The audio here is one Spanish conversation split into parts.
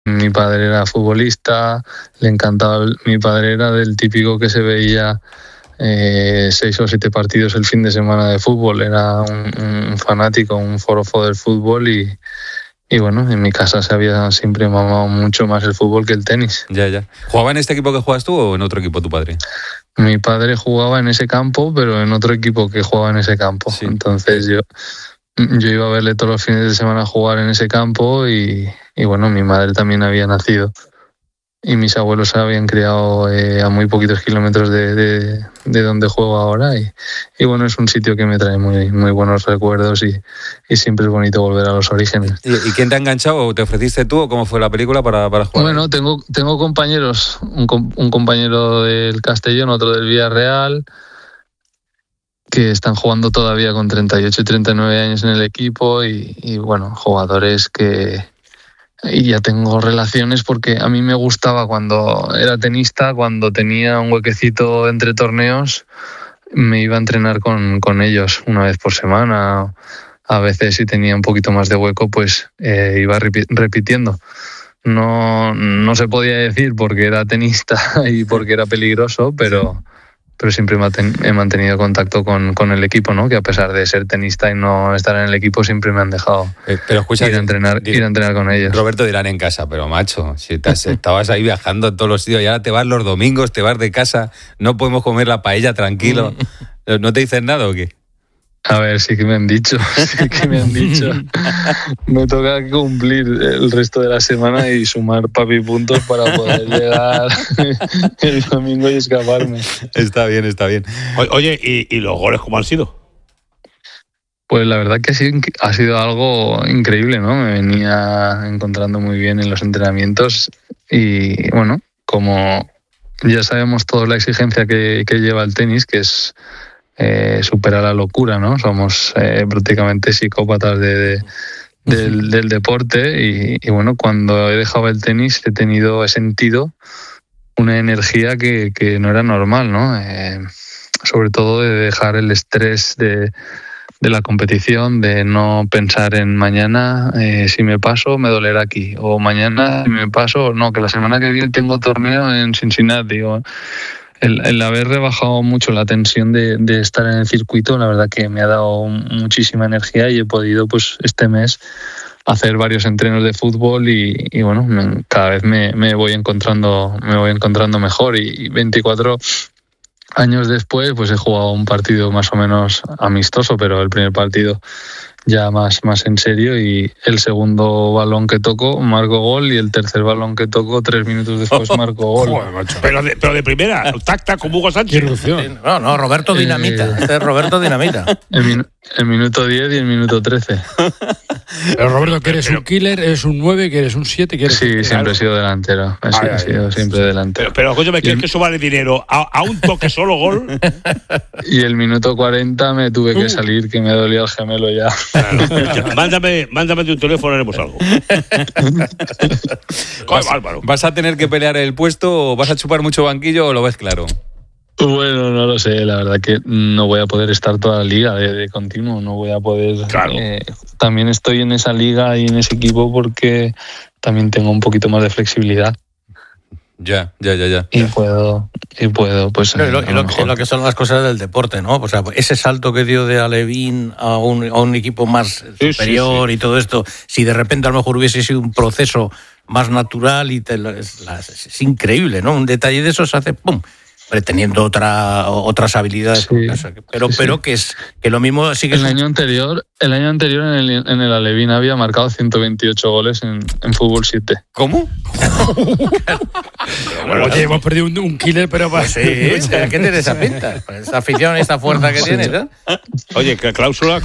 Mi padre era futbolista, le encantaba. Mi padre era del típico que se veía 6 o 7 partidos el fin de semana de fútbol. Era un fanático, un forofo del fútbol y bueno, en mi casa se había siempre mamado mucho más el fútbol que el tenis. Ya. ¿Jugaba en este equipo que juegas tú o en otro equipo tu padre? Mi padre jugaba en ese campo, pero en otro equipo que jugaba en ese campo. Sí. Entonces yo iba a verle todos los fines de semana jugar en ese campo y bueno, mi madre también había nacido y mis abuelos se habían criado a muy poquitos kilómetros de donde juego ahora y bueno, es un sitio que me trae muy, muy buenos recuerdos y siempre es bonito volver a los orígenes. ¿Y quién te ha enganchado? ¿Te ofreciste tú o cómo fue la película para jugar? Bueno, tengo compañeros, un compañero del Castellón, otro del Villarreal, que están jugando todavía con 38 y 39 años en el equipo y bueno, jugadores que... Y ya tengo relaciones porque a mí me gustaba cuando era tenista, cuando tenía un huequecito entre torneos, me iba a entrenar con ellos una vez por semana. A veces si tenía un poquito más de hueco, pues iba repitiendo. No se podía decir porque era tenista y porque era peligroso, pero siempre he mantenido contacto con el equipo, ¿no? Que a pesar de ser tenista y no estar en el equipo, siempre me han dejado pero escucha, ir a entrenar con ellos. Roberto, dirán en casa, pero macho, si estabas ahí viajando en todos los sitios y ahora te vas los domingos, te vas de casa, no podemos comer la paella tranquilo. ¿No te dicen nada o qué? A ver, sí que me han dicho. Me toca cumplir el resto de la semana y sumar puntos para poder llegar el domingo y escaparme. Está bien. Oye, ¿y los goles cómo han sido? Pues la verdad que ha sido algo increíble, ¿no? Me venía encontrando muy bien en los entrenamientos y bueno, como ya sabemos todos la exigencia que lleva el tenis, que es supera la locura, ¿no? Somos prácticamente psicópatas del deporte y bueno, cuando he dejado el tenis he sentido una energía que no era normal, ¿no? Sobre todo de dejar el estrés de la competición, de no pensar en mañana, si me paso me dolerá aquí, o mañana si me paso, no, que la semana que viene tengo torneo en Cincinnati, o el haber rebajado mucho la tensión de estar en el circuito, la verdad que me ha dado muchísima energía y he podido pues este mes hacer varios entrenos de fútbol y bueno, cada vez me voy encontrando mejor y 24 años después pues he jugado un partido más o menos amistoso, pero el primer partido ya más en serio y el segundo balón que toco marco gol y el tercer balón que toco 3 minutos después marco gol. Joder, pero de primera, tac, como Hugo Sánchez. No, Roberto Dinamita. Este es Roberto Dinamita. El minuto 10 y el minuto 13. Pero Roberto, que eres un killer, eres un 9, que eres un 7, que eres... Sí, siempre he sido delantero. He sido siempre delantero. Pero coño, ¿me quieres que eso vale dinero? ¿A un toque solo gol? Y el minuto 40 me tuve que salir, que me dolía el gemelo ya. Claro. Mándame de un teléfono, haremos algo. ¿Vas a tener que pelear el puesto o vas a chupar mucho banquillo o lo ves claro? Bueno, no lo sé, la verdad que no voy a poder estar toda la liga de continuo, no voy a poder... Claro. También estoy en esa liga y en ese equipo porque también tengo un poquito más de flexibilidad. Ya. Y puedo, pues... Lo que son las cosas del deporte, ¿no? O sea, ese salto que dio de Alevín a un equipo más superior y todo esto, si de repente a lo mejor hubiese sido un proceso más natural es increíble, ¿no? Un detalle de esos hace ¡pum! Teniendo otras habilidades, pero que lo mismo sigue. El año anterior en el Alevín había marcado 128 goles en fútbol 7. ¿Cómo? Oye, hemos perdido un killer, pero sí, ¿qué tiene esa pinta? Esta afición, esta fuerza que tiene, ¿no? Oye, cláusula.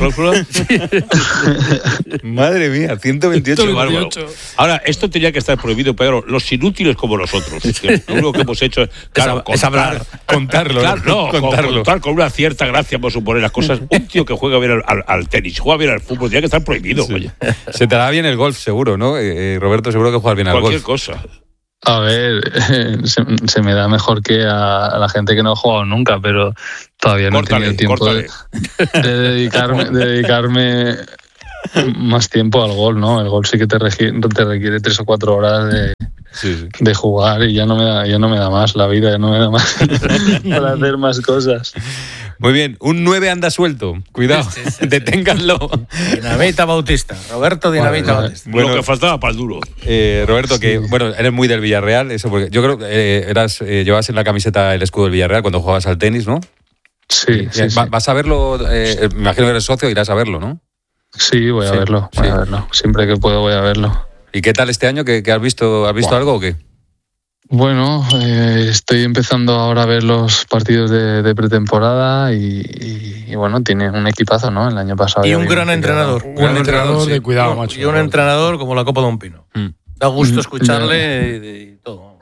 Madre mía, 128. Bárbaro. Ahora, esto tenía que estar prohibido, Pedro. Los inútiles como nosotros. Que lo único que hemos hecho es hablar. Contarlo. Contar con una cierta gracia, por suponer las cosas. Un tío que juega bien al tenis, juega bien al fútbol, tiene que estar prohibido. Sí. Se te da bien el golf, seguro, ¿no? Roberto, seguro que juegas bien al golf. Cualquier cosa. A ver, se me da mejor que a la gente que no ha jugado nunca, pero todavía no he tenido tiempo de dedicarme más tiempo al gol, ¿no? El gol sí que te requiere 3 o 4 horas de jugar y ya no me da más la vida, ya no me da más para hacer más cosas. Muy bien, un 9 anda suelto. Cuidado, deténganlo. Dinamita Bautista, Roberto Dinamita Bautista. Bueno, lo que faltaba para el duro. Roberto, que bueno, eres muy del Villarreal, eso porque yo creo que llevabas en la camiseta el escudo del Villarreal cuando jugabas al tenis, ¿no? Sí. ¿Vas a verlo? Me imagino que eres socio, irás a verlo, ¿no? Sí, voy a verlo. Siempre que puedo voy a verlo. ¿Y qué tal este año? ¿Que has visto algo o qué? Bueno, estoy empezando ahora a ver los partidos de pretemporada y bueno, tiene un equipazo, ¿no? El año pasado. Y un gran entrenador. Un entrenador de cuidado, macho. Y un entrenador como la copa de un pino. Da gusto escucharle y todo.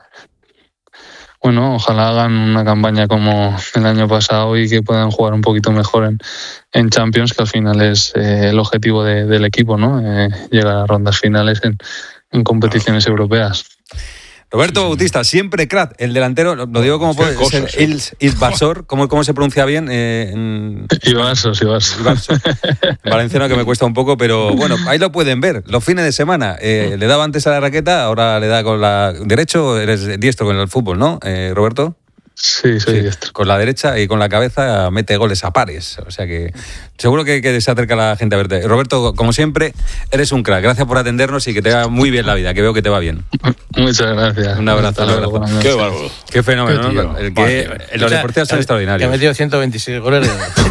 Bueno, ojalá hagan una campaña como el año pasado y que puedan jugar un poquito mejor en Champions, que al final es el objetivo del equipo, ¿no? Llegar a rondas finales en competiciones europeas. Roberto Bautista, siempre crack, el delantero, lo digo como puede ser, Ilbasor, ¿cómo se pronuncia bien? Ibarso. Valenciano que me cuesta un poco, pero bueno, ahí lo pueden ver, los fines de semana. Le daba antes a la raqueta, ahora le da con la derecho, eres diestro con el fútbol, ¿no, Roberto? Sí, soy diestro. Con la derecha y con la cabeza mete goles a pares. O sea que seguro que se acerca la gente a verte. Roberto, como siempre, eres un crack. Gracias por atendernos y que te va muy bien la vida, que veo que te va bien. Muchas gracias. Un abrazo. Qué bárbaro. Qué fenómeno, ¿no? Los deportistas son extraordinarios. Que ha metido 126 goles.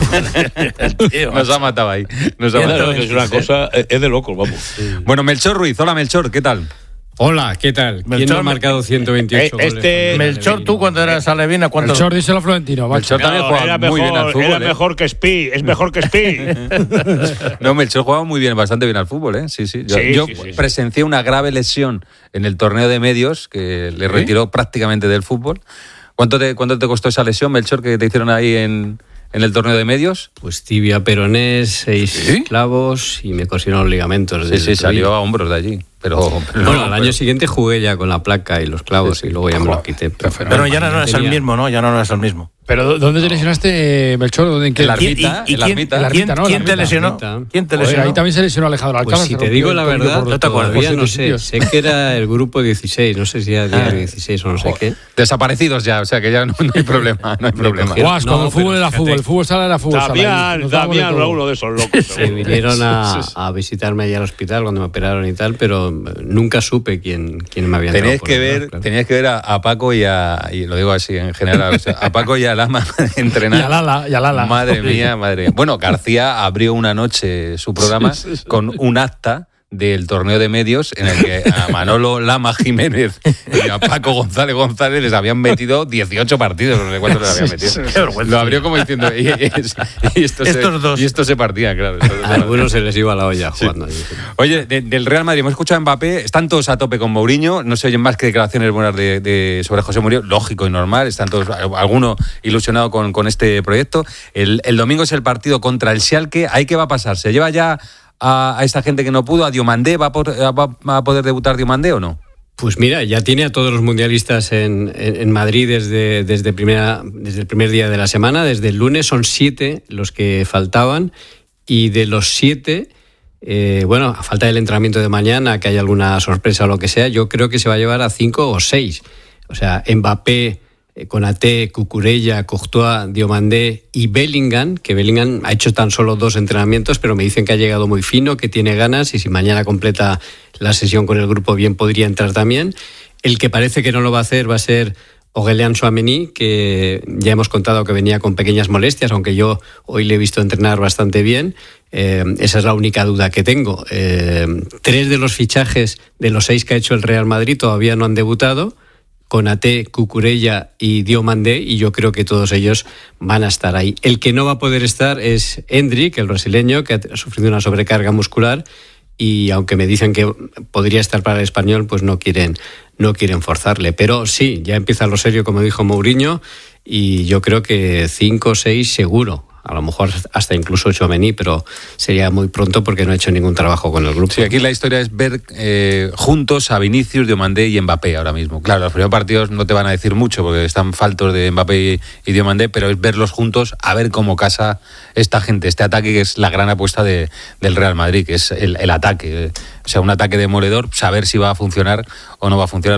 Nos ha matado ahí. Es una cosa, es de locos, vamos. Bueno, Melchor Ruiz. Hola, Melchor, ¿qué tal? Hola, ¿qué tal? ¿Quién no ha marcado 128 goles? Melchor, tú cuando eras alevina, ¿cuántos? Melchor, díselo a Florentino. Melchor también jugaba muy bien al fútbol. Era mejor que Spi, es mejor que Spi. No, Melchor jugaba muy bien, bastante bien al fútbol, ¿eh? Sí. Yo presencié una grave lesión en el torneo de medios que le retiró prácticamente del fútbol. ¿Cuánto te costó esa lesión, Melchor, que te hicieron ahí en el torneo de medios? Pues tibia peroné, 6 clavos y me cosieron los ligamentos. Sí, salió a hombros de allí. Pero bueno, al año siguiente jugué ya con la placa y los clavos y luego ya me los quité. Pero ya no es el mismo, ¿no? Ya no es el mismo. ¿Pero dónde te lesionaste, Melchor? ¿En qué? En la ermita. ¿Quién te lesionó? ¿Quién te lesionó? Ahí también se lesionó Alejandro Alcázar. Pues si te digo la verdad, no te acuerdas. todavía no sé. Sé que era el grupo 16, no sé si era diario 16 o no sé qué. Desaparecidos ya, o sea que ya no hay problema. No hay problema. Guas, cuando el fútbol era fútbol, el fútbol sala era fútbol sala. Damián era uno de esos locos. Se vinieron a visitarme allá al hospital cuando me operaron y tal, pero nunca supe quién me había entrado. Tenías que ver a Paco y lo digo así en general, o sea, a Paco y a Lama entrenar. Y a Lala. Madre mía. Bueno, García abrió una noche su programa con un acta del torneo de medios en el que a Manolo Lama Jiménez y a Paco González les habían metido 18 partidos, no sé cuántos les habían metido. Lo abrió como diciendo y esto se partía, claro. A algunos se les iba la olla jugando. Oye, del Real Madrid hemos escuchado a Mbappé, están todos a tope con Mourinho, no se oyen más que declaraciones buenas sobre José Mourinho, lógico y normal, están todos, alguno ilusionado con este proyecto. El domingo es el partido contra el Schalke. ¿Ahí qué va a pasar? ¿Se lleva ya a esa gente que no pudo, a Diomandé? ¿Va a poder debutar Diomandé o no? Pues mira, ya tiene a todos los mundialistas en Madrid desde el primer día de la semana, desde el lunes. Son 7 los que faltaban y de los 7, a falta del entrenamiento de mañana, que haya alguna sorpresa o lo que sea, yo creo que se va a llevar a 5 o 6. O sea, Mbappé, Konaté, Cucurella, Courtois, Diomandé y Bellingham, que Bellingham ha hecho tan solo 2 entrenamientos, pero me dicen que ha llegado muy fino, que tiene ganas y si mañana completa la sesión con el grupo bien podría entrar también. El que parece que no lo va a hacer va a ser Aurélien Tchouaméni, que ya hemos contado que venía con pequeñas molestias, aunque yo hoy le he visto entrenar bastante bien. Esa es la única duda que tengo. 3 de los fichajes de los 6 que ha hecho el Real Madrid todavía no han debutado. Konaté, Cucurella y Diomandé, y yo creo que todos ellos van a estar ahí. El que no va a poder estar es Endrick, el brasileño, que ha sufrido una sobrecarga muscular y aunque me dicen que podría estar para el Español, pues no quieren forzarle. Pero sí, ya empieza lo serio, como dijo Mourinho, y yo creo que 5 o 6 seguro. A lo mejor hasta incluso Tchouaméni, pero sería muy pronto porque no ha hecho ningún trabajo con el grupo. Sí, aquí la historia es ver juntos a Vinicius, Diomandé y Mbappé ahora mismo. Claro, los primeros partidos no te van a decir mucho porque están faltos de Mbappé y Diomandé, pero es verlos juntos a ver cómo casa esta gente, este ataque que es la gran apuesta del Real Madrid, que es el ataque. O sea, un ataque demoledor, saber si va a funcionar o no va a funcionar.